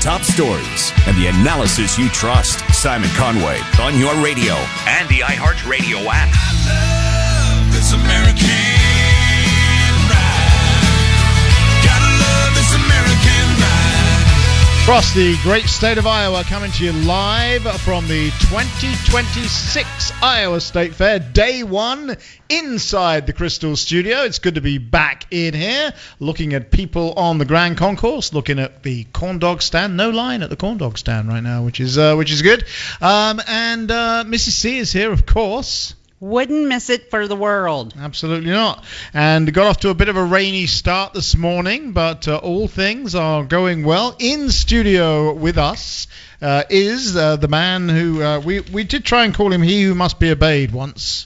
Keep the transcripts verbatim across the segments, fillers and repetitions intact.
top stories and the analysis you trust. Simon Conway on your radio and the iHeartRadio app. I love this American ride. Gotta love this American ride. Across the great state of Iowa, coming to you live from the twenty twenty-six Iowa State Fair, day one, inside the Crystal Studio. It's good to be back in here, looking at people on the Grand Concourse, looking at the corn dog stand. No line at the corn dog stand right now, which is uh, which is good. Um, and uh, Missus C is here, of course. Wouldn't miss it for the world. Absolutely not. And got off to a bit of a rainy start this morning, but uh, all things are going well. In studio with us uh, is uh, the man who, uh, we, we did try and call him he who must be obeyed once.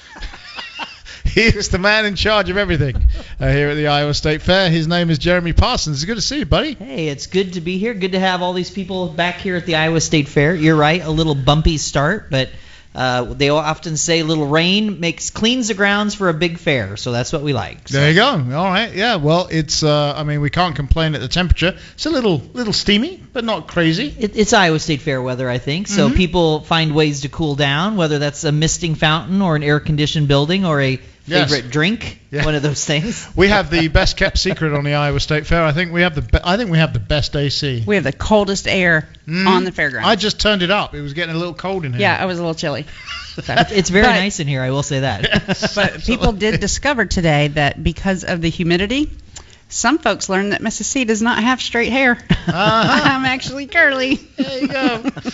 He is the man in charge of everything uh, here at the Iowa State Fair. His name is Jeremy Parsons. It's good to see you, buddy. Hey, it's good to be here. Good to have all these people back here at the Iowa State Fair. You're right, a little bumpy start, but uh, they often say little rain makes cleans the grounds for a big fair, so that's what we like. So. There you go. All right. Yeah. Well, it's. Uh, I mean, we can't complain at the temperature. It's a little, little steamy, but not crazy. It, it's Iowa State Fair weather, I think. So mm-hmm. people find ways to cool down, whether that's a misting fountain or an air-conditioned building or a favorite yes. drink, yeah. one of those things. We have the best kept secret on the Iowa State Fair. I think we have the. Be- I think we have the best A C. We have the coldest air mm. on the fairground. I just turned it up. It was getting a little cold in here. Yeah, it was a little chilly. So. It's very but, nice in here, I will say that. Yes, but people did discover today that because of the humidity, some folks learned that Missus C does not have straight hair. Uh-huh. I'm actually curly. There you go.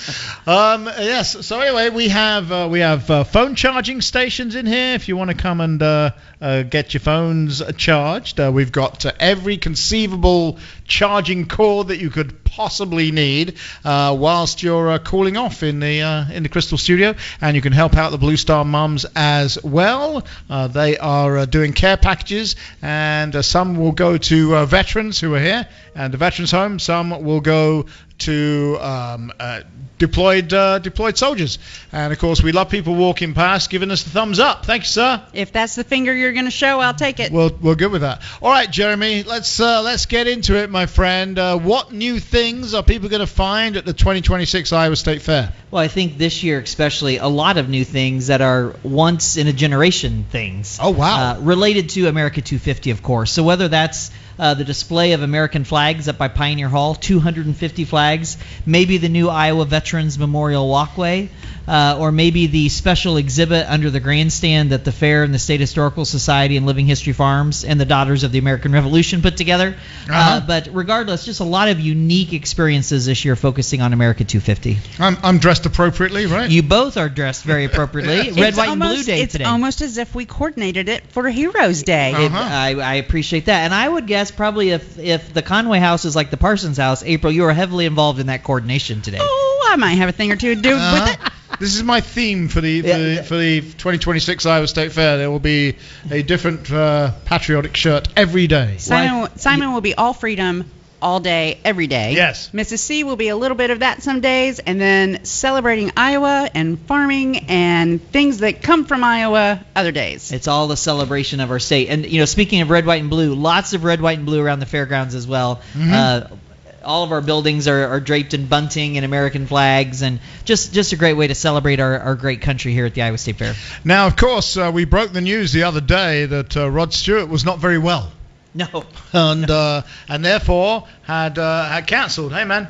um, yes. So anyway, we have uh, we have uh, phone charging stations in here. If you want to come and uh, uh, get your phones charged, uh, we've got uh, every conceivable charging cord that you could possibly need uh, whilst you're uh, cooling off in the uh, in the Crystal Studio, and you can help out the Blue Star Mums as well. Uh, they are uh, doing care packages, and uh, some will go to uh, veterans who are here and the veterans home. Some will go to um, uh, deployed uh, deployed soldiers, and of course we love people walking past giving us the thumbs up. Thank you, sir. If that's the finger you're going to show, I'll take it. Well, we're good with that. All right, Jeremy, let's uh, let's get into it, my friend. Uh, what new things are people going to find at the twenty twenty-six Iowa State Fair? Well, I think this year especially a lot of new things that are once in a generation things. Oh wow! Uh, related to America two fifty, of course. So whether that's Uh, the display of American flags up by Pioneer Hall, two hundred fifty flags, maybe the new Iowa Veterans Memorial Walkway, uh, or maybe the special exhibit under the grandstand that the fair and the State Historical Society and Living History Farms and the Daughters of the American Revolution put together. Uh-huh. Uh, but regardless, just a lot of unique experiences this year focusing on America two fifty. I'm, I'm dressed appropriately, right? You both are dressed very appropriately. Red, it's white, almost, and blue day it's today. It's almost as if we coordinated it for Heroes Day. Uh-huh. It, I, I appreciate that. And I would guess probably if if the Conway house is like the Parsons house, April, you are heavily involved in that coordination today. Oh, I might have a thing or two to do uh-huh. with it. This is my theme for the for, yeah. the for the twenty twenty-six Iowa State Fair. There will be a different uh, patriotic shirt every day. Simon, well, Simon will be all freedom all day, every day. Yes. Missus C will be a little bit of that some days, and then celebrating Iowa and farming and things that come from Iowa other days. It's all the celebration of our state. And, you know, speaking of red, white, and blue, lots of red, white, and blue around the fairgrounds as well. Mm-hmm. Uh, all of our buildings are, are draped in bunting and American flags, and just, just a great way to celebrate our, our great country here at the Iowa State Fair. Now, of course, uh, we broke the news the other day that uh, Rod Stewart was not very well. No. and uh, and therefore had uh, had cancelled. Hey, man.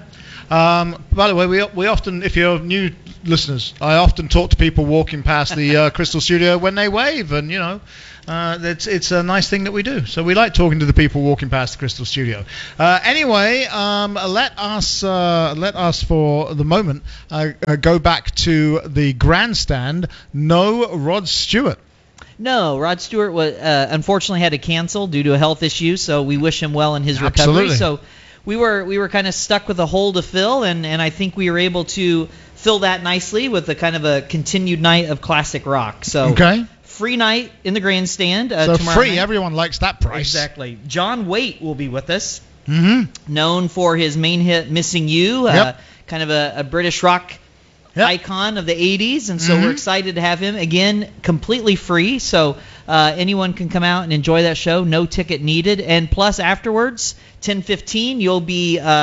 Um, by the way, we we often, if you're new listeners, I often talk to people walking past the uh, Crystal Studio when they wave, and you know, uh, it's it's a nice thing that we do. So we like talking to the people walking past the Crystal Studio. Uh, anyway, um, let us uh, let us for the moment uh, uh, go back to the grandstand. No Rod Stewart. No, Rod Stewart was uh, unfortunately had to cancel due to a health issue, so we wish him well in his Absolutely. recovery. So we were we were kind of stuck with a hole to fill, and, and I think we were able to fill that nicely with a kind of a continued night of classic rock. So okay. Free night in the grandstand. Uh, so tomorrow free, night. Everyone likes that price. Exactly. John Waite will be with us, mm-hmm. known for his main hit "Missing You," yep. uh, kind of a, a British rock Yep. icon of the eighties, and so mm-hmm. we're excited to have him again, completely free. So uh, anyone can come out and enjoy that show, no ticket needed. And plus, afterwards, ten fifteen, you'll be uh,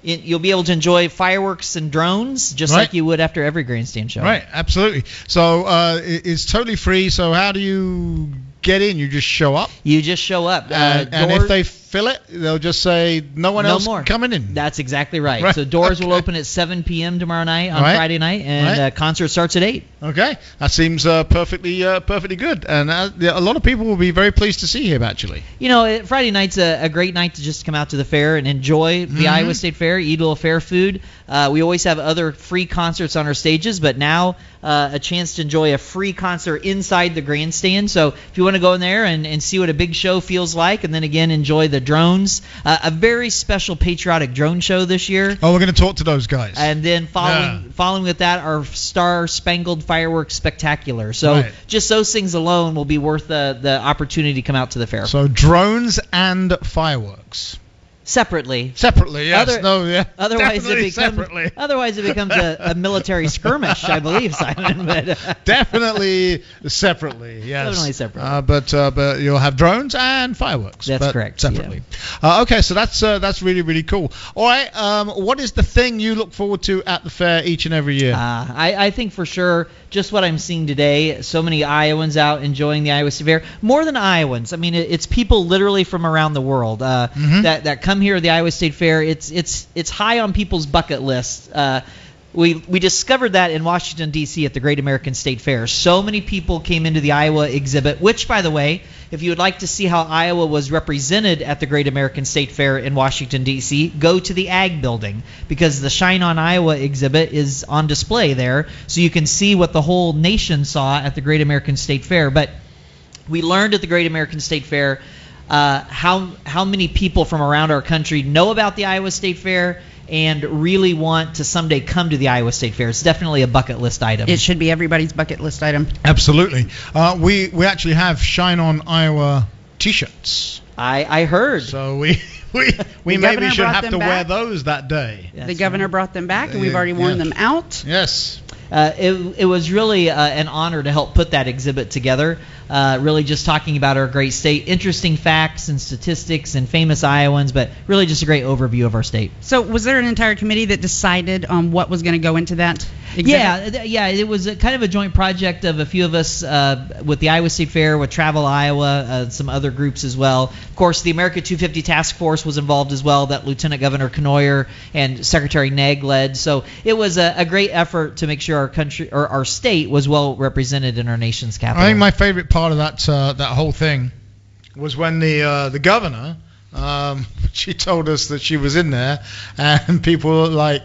it, you'll be able to enjoy fireworks and drones just Right. like you would after every grandstand show. Right, absolutely. So uh, it, it's totally free. So how do you get in? You just show up, You just show up. Uh, and, and doors- if they fill it, they'll just say no one no else more coming in. That's exactly right. Right. So doors will Okay. open at seven p.m. tomorrow night on Right. Friday night, and Right. uh, concert starts at eight. Okay, that seems uh, perfectly uh, perfectly good, and uh, yeah, a lot of people will be very pleased to see him actually. You know, it- Friday night's a, a great night to just come out to the fair and enjoy the Mhm. Iowa State Fair, eat a little fair food. Uh, we always have other free concerts on our stages, but now uh, a chance to enjoy a free concert inside the grandstand. So if you want to go in there and, and see what a big show feels like, and then again enjoy the drones, uh, a very special patriotic drone show this year. Oh, we're going to talk to those guys. And then following Yeah. following with that, our Star Spangled Fireworks Spectacular. So Right. just those things alone will be worth the, the opportunity to come out to the fair. So drones and fireworks Separately. separately. Yes. Other- no. Yeah. Otherwise it, Definitely becomes, separately. otherwise it becomes a, a military skirmish, I believe, Simon. But, uh, Definitely separately. Yes. Definitely separately. Uh, but uh, but you'll have drones and fireworks. That's but correct, Separately. Uh, okay, so that's uh, that's really really cool. All right. Um, what is the thing you look forward to at the fair each and every year? Uh, I, I think for sure, just what I'm seeing today, so many Iowans out enjoying the Iowa State Fair. More than Iowans, I mean, it, it's people literally from around the world uh, Mhm. that that come here to the Iowa State Fair. It's it's it's high on people's bucket list. Uh, we we discovered that in Washington D C at the Great American State Fair. So many people came into the Iowa exhibit, which, by the way, if you would like to see how Iowa was represented at the Great American State Fair in Washington, D C, go to the Ag Building, because the Shine on Iowa exhibit is on display there, so you can see what the whole nation saw at the Great American State Fair. But we learned at the Great American State Fair uh, how how many people from around our country know about the Iowa State Fair and really want to someday come to the Iowa State Fair. It's definitely a bucket list item. It should be everybody's bucket list item. Absolutely. Uh, we we actually have Shine On Iowa T-shirts. I, I heard. So we we we The maybe governor should brought have them to wear back. those that day. That's the governor right. brought them back, and we've Uh, already worn yeah. them out. Yes. Uh, it, it was really uh, an honor to help put that exhibit together. Uh, really just talking about our great state, interesting facts and statistics and famous Iowans, but really just a great overview of our state. So was there an entire committee that decided on what was going to go into that exhibit? Yeah, th- yeah, it was a, kind of a joint project of a few of us uh, with the Iowa State Fair, with Travel Iowa, uh, some other groups as well. Of course, the America two fifty Task Force was involved as well, that Lieutenant Governor Knoyer and Secretary Negg led. So it was a, a great effort to make sure our country or our state was well represented in our nation's capital. I think my favorite part of that uh, that whole thing was when the uh, the governor um, she told us that she was in there, and people were like,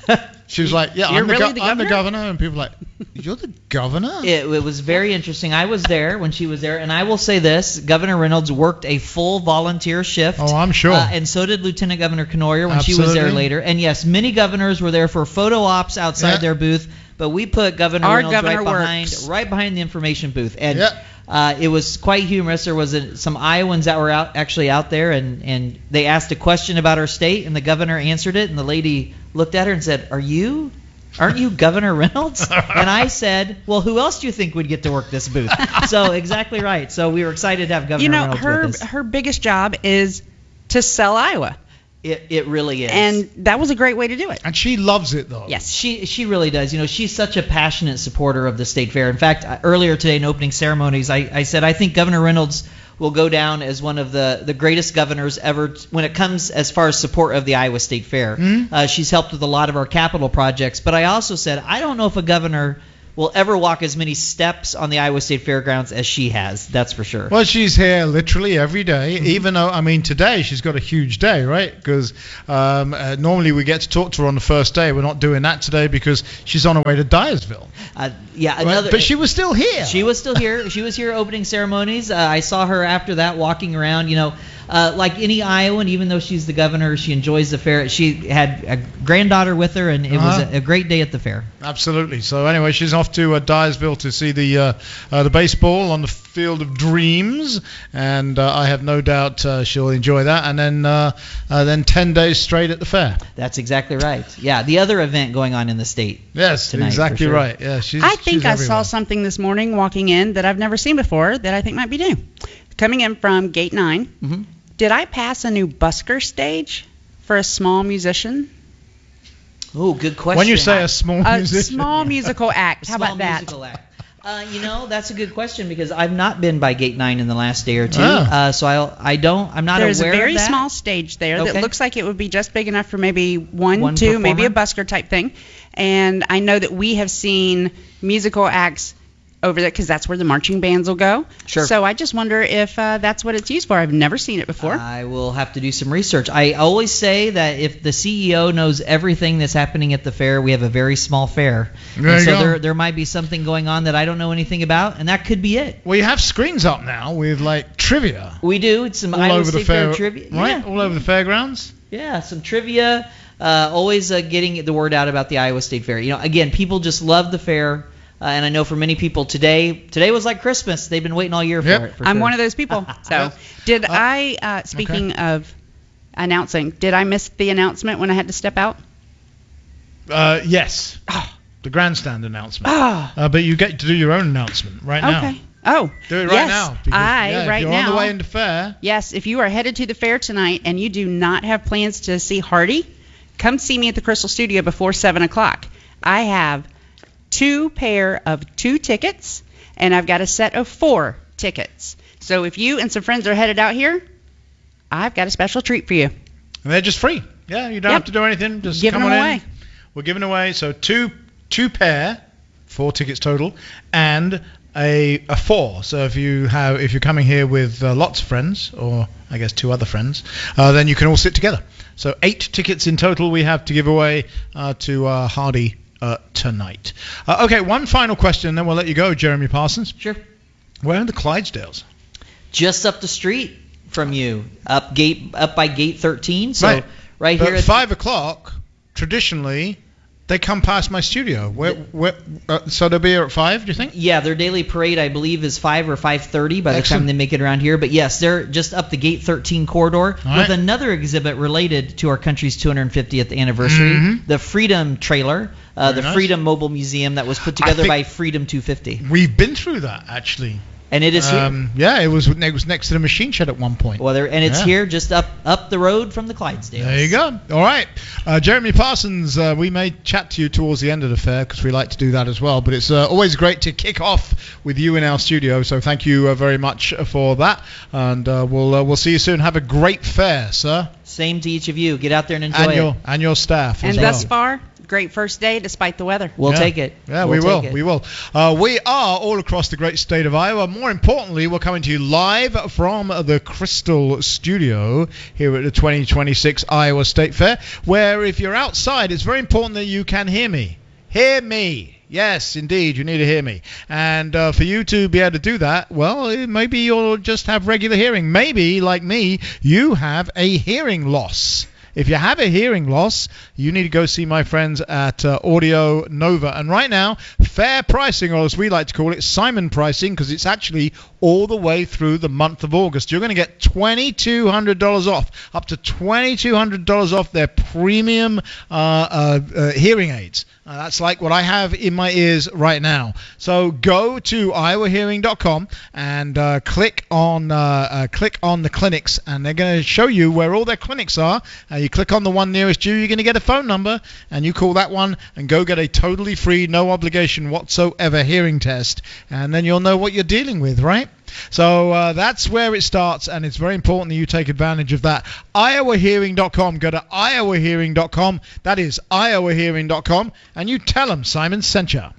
she was like, yeah, You're I'm, the, really go- the I'm the governor? governor, and people were like, you're the governor? It, it was very interesting. I was there when she was there, and I will say this: Governor Reynolds worked a full volunteer shift. Oh, I'm sure. Uh, and so did Lieutenant Governor Knoyer when she was there Absolutely. later. And yes, many governors were there for photo ops outside Yeah. their booth, but we put Governor Our Reynolds governor right behind, works. right behind the information booth, and Yeah. uh, it was quite humorous. There was a, some Iowans that were out actually out there, and and they asked a question about our state, and the governor answered it, and the lady looked at her and said, "Are you?" Aren't you Governor Reynolds? And I said, well, who else do you think would get to work this booth? So exactly right. So we were excited to have Governor You know, Reynolds her with us. her biggest job is to sell Iowa, It, it really is. and that was a great way to do it. And she loves it, though. Yes. She she really does. You know, she's such a passionate supporter of the state fair. In fact, I- earlier today in opening ceremonies, I, I said I think Governor Reynolds will go down as one of the, the greatest governors ever t- when it comes as far as support of the Iowa State Fair. Mhm. Uh, she's helped with a lot of our capital projects. But I also said I don't know if a governor will ever walk as many steps on the Iowa State Fairgrounds as she has. That's for sure. Well, she's here literally every day, even though, I mean, today she's got a huge day, right? Because um, uh, normally we get to talk to her on the first day. We're not doing that today because she's on her way to Dyersville. Uh, yeah, Right? another. But she was still here. She was still here. She was here opening ceremonies. Uh, I saw her after that walking around. You know, uh, like any Iowan, even though she's the governor, she enjoys the fair. She had a granddaughter with her, and it was Uh-huh. a, a great day at the fair. Absolutely. So anyway, she's off to uh, Dyersville to see the uh, uh, the baseball on the Field of Dreams, and uh, I have no doubt uh, she'll enjoy that. And then uh, uh, then ten days straight at the fair. That's exactly right. Yeah, the other event going on in the state. Yes, Tonight, exactly for sure. right. Yeah, she's. I think she's I everywhere. saw something this morning walking in that I've never seen before that I think might be new. Coming in from Gate nine, Mhm. did I pass a new busker stage for a small musician Oh, good question. When you say a small A musician. small musical act. How Small about that? musical act. Uh, you know, that's a good question because I've not been by Gate nine in the last day or two. Oh. Uh, so I I don't I'm not There's a aware very of that. small stage there Okay. that looks like it would be just big enough for maybe one, One two, maybe a performer? busker type thing. And I know that we have seen musical acts over there because that's where the marching bands will go. Sure. So I just wonder if uh, that's what it's used for. I've never seen it before. I will have to do some research. I always say that if the C E O knows everything that's happening at the fair, we have a very small fair. There and you so go. there there might be something going on that I don't know anything about, and that could be it. Well, you have screens up now with like trivia We do. It's some all Iowa over the State fair, Fair trivia. right? Yeah. All over the fairgrounds. Yeah, some trivia. Uh, always uh, getting the word out about the Iowa State Fair. You know, again, people just love the fair, uh, and I know for many people today, today was like Christmas. They've been waiting all year Yep. for it. For I'm sure. one of those people. So Yes. did Uh, I, uh, speaking of announcing, did I miss the announcement when I had to step out? Uh, yes. Oh. The grandstand announcement. Oh, Uh, but you get to do your own announcement right now. okay. Oh, Do it right yes, now. because, I, yeah, if right you're now. on the way into fair. Yes, if you are headed to the fair tonight and you do not have plans to see Hardy, come see me at the Crystal Studio before seven o'clock. I have two pair of two tickets, and I've got a set of four tickets. So if you and some friends are headed out here, I've got a special treat for you. And they're just free. Yeah, you don't Yep. have to do anything. Just Giving come them on away. in. We're giving away so two two pair, four tickets total, and a a four. So if you have if you're coming here with uh, lots of friends, or I guess two other friends, uh, then you can all sit together. So eight tickets in total we have to give away uh, to uh, Hardy uh, tonight. Uh, okay, one final question, and then we'll let you go, Jeremy Parsons. Sure. Where are the Clydesdales? Just up the street from you, up gate up by gate thirteen. So Right. right, But here at at five o'clock, traditionally, they come past my studio. Where, where, uh, so they'll be here at five, do you think? Yeah, their daily parade, I believe, is five or five thirty by the Excellent. time they make it around here. But yes, they're just up the gate thirteen corridor with right. another exhibit related to our country's two hundred fiftieth anniversary, Mhm. the Freedom Trailer, uh, Very the nice. Freedom Mobile Museum that was put I together think- by Freedom two fifty, We've been through that, actually. and it is here. Um, yeah, it was it was next to the machine shed at one point. Well, there, and it's yeah. here just up up the road from the Clydesdales. There you go. All right. Uh, Jeremy Parsons, uh, we may chat to you towards the end of the fair because we like to do that as well. But it's uh, always great to kick off with you in our studio. So thank you uh, very much for that. And uh, we'll uh, we'll see you soon. Have a great fair, sir. Same to each of you. Get out there and enjoy And it. your, and your staff And as well. thus far, great first day despite the weather. We'll Yeah. take it. Yeah, We'll we will. take it. We will. Uh, we are all across the great state of Iowa. More importantly, we're coming to you live from the Crystal Studio here at the twenty twenty-six Iowa State Fair, where if you're outside, it's very important that you can hear me. Hear me. Yes, indeed, you need to hear me. And uh, for you to be able to do that, well, eh, maybe you'll just have regular hearing. Maybe, like me, you have a hearing loss. If you have a hearing loss, you need to go see my friends at uh, Audio Nova. And right now, fair pricing, or as we like to call it, Simon pricing, because it's actually all the way through the month of August. You're going to get twenty-two hundred dollars off, up to twenty-two hundred dollars off their premium uh, uh, uh, hearing aids. Uh, that's like what I have in my ears right now. So go to iowa hearing dot com and uh, click on uh, uh, click on the clinics, and they're going to show you where all their clinics are. Uh, you click on the one nearest you, you're going to get a phone number, and you call that one and go get a totally free, no obligation whatsoever hearing test, and then you'll know what you're dealing with, right? So uh, that's where it starts, and it's very important that you take advantage of that. iowa hearing dot com. Go to iowa hearing dot com. That is iowa hearing dot com, and you tell them Simon sent you.